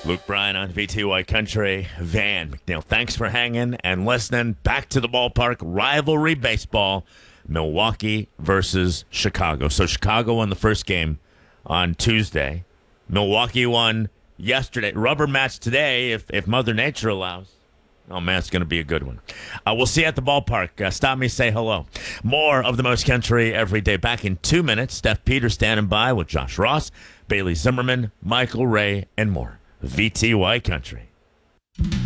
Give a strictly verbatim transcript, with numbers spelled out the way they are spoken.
Luke Bryan on V T Y Country. Van McNeil, thanks for hanging and listening. Back to the ballpark. Rivalry baseball. Milwaukee versus Chicago. So Chicago won the first game on Tuesday. Milwaukee won yesterday. Rubber match today if, if Mother Nature allows. Oh, man, it's going to be a good one. Uh, we'll see you at the ballpark. Uh, stop me, say hello. More of the most country every day. Back in two minutes. Steph Peters standing by with Josh Ross, Bailey Zimmerman, Michael Ray, and more. V T Y Country.